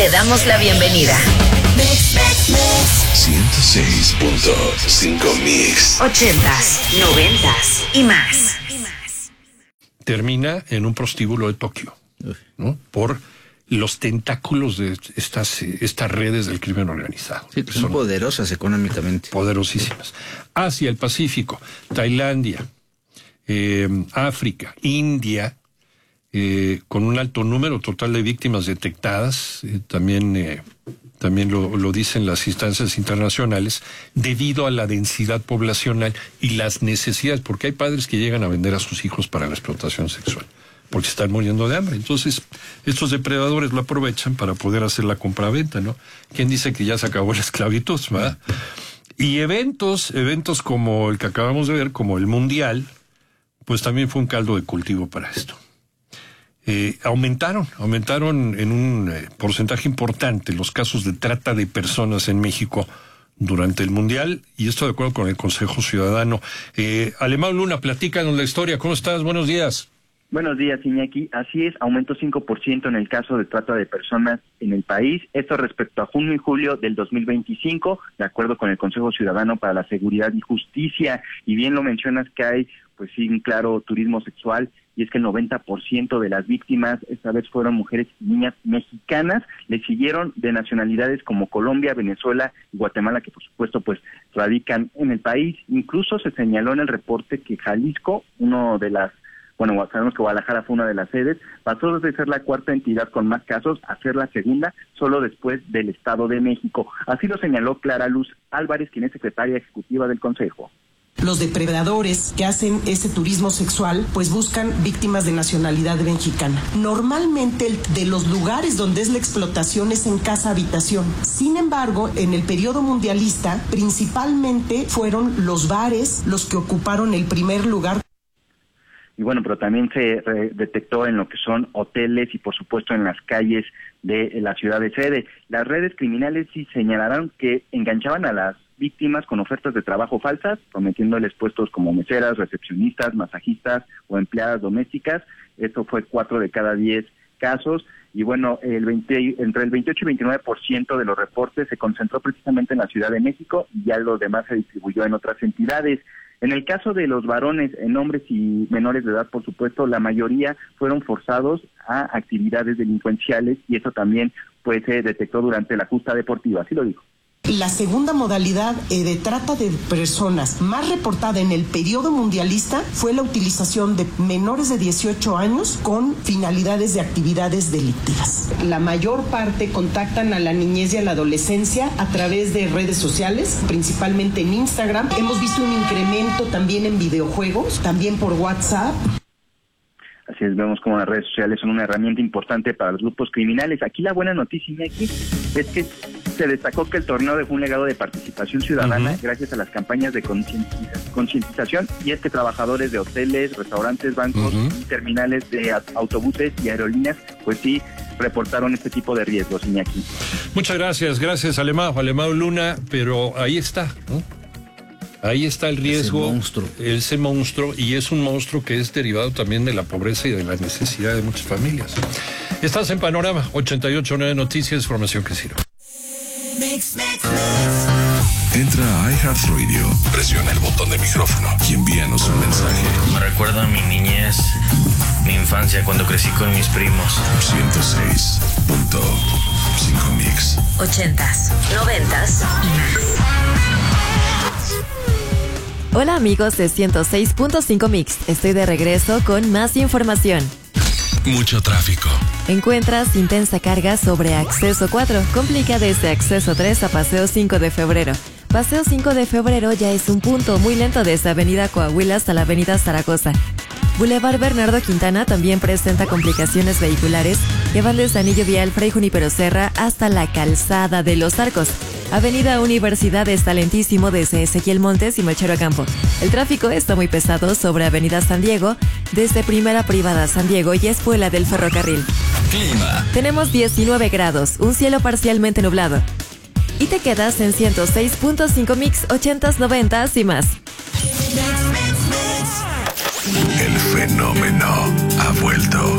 damos la bienvenida. 106.5 Mix. 80s, 90s y más. Termina en un prostíbulo de Tokio, ¿no? Por los tentáculos de estas redes del crimen organizado. Sí, que son poderosas económicamente. Poderosísimas. Asia, el Pacífico, Tailandia, África, India, con un alto número total de víctimas detectadas, también lo dicen las instancias internacionales, debido a la densidad poblacional y las necesidades, porque hay padres que llegan a vender a sus hijos para la explotación sexual, porque están muriendo de hambre. Entonces, estos depredadores lo aprovechan para poder hacer la compraventa, ¿no? ¿Quién dice que ya se acabó la esclavitud, ¿verdad? Y eventos como el que acabamos de ver, como el Mundial, pues también fue un caldo de cultivo para esto. Aumentaron en un porcentaje importante los casos de trata de personas en México durante el Mundial, y esto de acuerdo con el Consejo Ciudadano. Alemão Luna, platícanos la historia. ¿Cómo estás? Buenos días. Buenos días, Iñaki. Así es, aumentó 5% en el caso de trata de personas en el país. Esto respecto a junio y julio del 2025, de acuerdo con el Consejo Ciudadano para la Seguridad y Justicia. Y bien lo mencionas que hay, pues sí, un claro turismo sexual, y es que el 90% de las víctimas esta vez fueron mujeres y niñas mexicanas. Le siguieron de nacionalidades como Colombia, Venezuela y Guatemala, que por supuesto pues radican en el país. Incluso se señaló en el reporte que Jalisco, sabemos que Guadalajara fue una de las sedes, pasó de ser la cuarta entidad con más casos a ser la segunda, solo después del Estado de México. Así lo señaló Clara Luz Álvarez, quien es secretaria ejecutiva del Consejo. Los depredadores que hacen ese turismo sexual pues buscan víctimas de nacionalidad mexicana. Normalmente de los lugares donde es la explotación es en casa-habitación. Sin embargo, en el periodo mundialista, principalmente fueron los bares los que ocuparon el primer lugar. Y bueno, pero también se detectó en lo que son hoteles y por supuesto en las calles de la ciudad de sede. Las redes criminales sí señalaron que enganchaban a las víctimas con ofertas de trabajo falsas, prometiéndoles puestos como meseras, recepcionistas, masajistas o empleadas domésticas. Esto fue 4 de cada 10 casos. Y bueno, entre el 28 y 29% de los reportes se concentró precisamente en la Ciudad de México, y ya lo demás se distribuyó en otras entidades. En el caso de los varones, en hombres y menores de edad, por supuesto, la mayoría fueron forzados a actividades delincuenciales, y eso también pues se detectó durante la justa deportiva, así lo dijo. La segunda modalidad de trata de personas más reportada en el periodo mundialista fue la utilización de menores de 18 años con finalidades de actividades delictivas. La mayor parte contactan a la niñez y a la adolescencia a través de redes sociales, principalmente en Instagram. Hemos visto un incremento también en videojuegos, también por WhatsApp. Así es, vemos como las redes sociales son una herramienta importante para los grupos criminales. Aquí la buena noticia, Iñaki, es que se destacó que el torneo dejó un legado de participación ciudadana gracias a las campañas de concientización, y es que trabajadores de hoteles, restaurantes, bancos, terminales de autobuses y aerolíneas, pues sí, reportaron este tipo de riesgos, Iñaki. Muchas gracias Alemão Luna, pero ahí está, ¿no? Ahí está el riesgo, ese monstruo, y es un monstruo que es derivado también de la pobreza y de la necesidad de muchas familias. Estás en Panorama 88.9 Noticias, información que sirve. Entra a iHeartRadio, presiona el botón de micrófono y envíanos un mensaje. Me recuerda a mi niñez, mi infancia cuando crecí con mis primos. 106.5 Mix. 80s, 90s y más. Hola amigos de 106.5 Mix, estoy de regreso con más información. Mucho tráfico. Encuentras intensa carga sobre Acceso 4, complica desde Acceso 3 a Paseo 5 de Febrero. Paseo 5 de Febrero ya es un punto muy lento desde Avenida Coahuila hasta la Avenida Zaragoza. Boulevard Bernardo Quintana también presenta complicaciones vehiculares que van desde Anillo Vial Fray Junípero Serra hasta la Calzada de los Arcos. Avenida Universidad está lentísimo desde Ezequiel Montes y Mechero Campo. El tráfico está muy pesado sobre Avenida San Diego, desde Primera Privada San Diego y Espuela del Ferrocarril. Clima. Tenemos 19 grados, un cielo parcialmente nublado. Y te quedas en 106.5 Mix, 80s, 90s y más. El fenómeno ha vuelto.